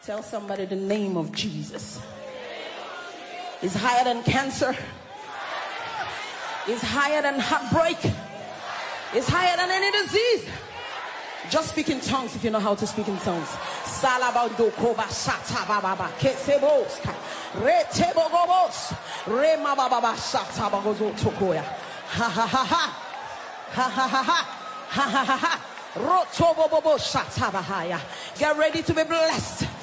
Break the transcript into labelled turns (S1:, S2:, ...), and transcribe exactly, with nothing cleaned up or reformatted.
S1: Tell somebody the name of Jesus is higher than cancer, is higher than heartbreak, is higher than any disease. Just speak in tongues if you know how to speak in tongues. Salabando koba shata bababa kesebos retebogobos rema bababa shata bagozo tokoya. Ha ha ha ha ha ha ha ha ha ha ha ha. Rotobobobo shata bahaya. Get ready to be blessed.